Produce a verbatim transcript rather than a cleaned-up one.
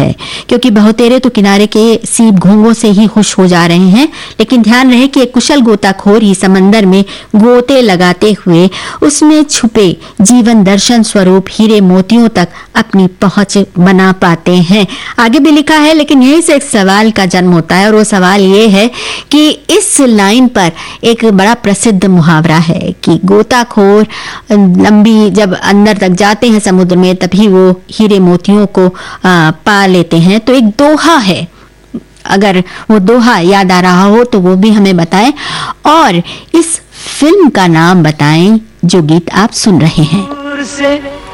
है, क्योंकि बहुतेरे तो किनारे के सीप घोंघों से ही खुश हो जा रहे हैं। लेकिन ध्यान रहे कि एक कुशल गोताखोर ही समंदर में गोते लगाते हुए उसमें छुपे जीवन दर्शन स्वरूप हीरे मोतियों तक अपनी पहुंच बना पाते हैं। आगे भी लिखा है, लेकिन यहीं से एक सवाल का जन्म होता है, और वो सवाल ये है कि इस लाइन पर एक बड़ा प्रसिद्ध मुहावरा है कि गोताखोर लंबी जब अंदर तक जाते हैं समुद्र में तभी वो हीरे मोतियों को आ, पा लेते हैं। तो एक दोहा है, अगर वो दोहा याद आ रहा हो तो वो भी हमें बताएं, और इस फिल्म का नाम बताएं जो गीत आप सुन रहे हैं।